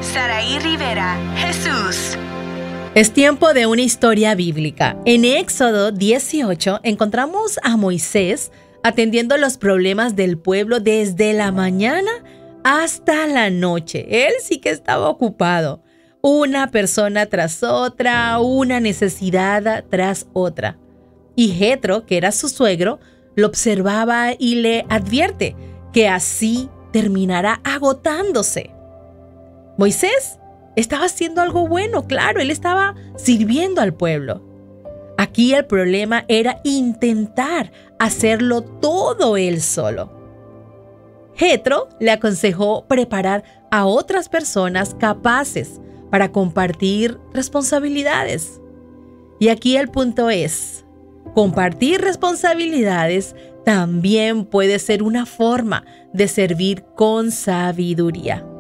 Saraí Rivera, Jesús. Es tiempo de una historia bíblica. En Éxodo 18 encontramos a Moisés atendiendo los problemas del pueblo desde la mañana hasta la noche. Él sí que estaba ocupado. Una persona tras otra, una necesidad tras otra. Y Jetro, que era su suegro, lo observaba y le advierte que así terminará agotándose. Moisés estaba haciendo algo bueno, claro, él estaba sirviendo al pueblo. Aquí el problema era intentar hacerlo todo él solo. Jetro le aconsejó preparar a otras personas capaces para compartir responsabilidades. Y aquí el punto es, compartir responsabilidades también puede ser una forma de servir con sabiduría.